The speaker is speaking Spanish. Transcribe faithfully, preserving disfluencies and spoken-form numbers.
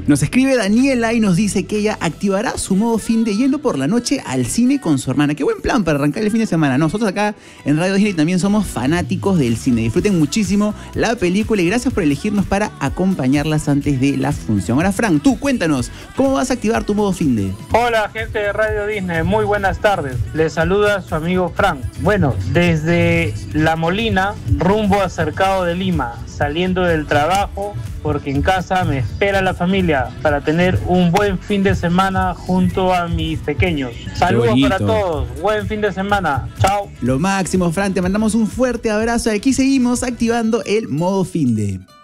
Nos escribe Daniela y nos dice que ella activará su modo fin de yendo por la noche al cine con su hermana. Qué buen plan para arrancar el fin de semana. Nosotros acá en Radio Disney también somos fanáticos del cine. Disfruten muchísimo la película y gracias por elegirnos para acompañarlas antes de la función. Ahora, Frank, tú cuéntanos, ¿cómo vas a activar tu modo fin de? Hola, gente de Radio Disney, muy buenas tardes. Les saluda su amigo Frank. Bueno, desde La Molina, rumbo a Cercado de Lima, saliendo del trabajo, porque en casa me espera la familia para tener un buen fin de semana junto a mis pequeños. Saludos para todos, buen fin de semana, chao. Lo máximo, Fran, te mandamos un fuerte abrazo. Aquí seguimos activando el modo fin de.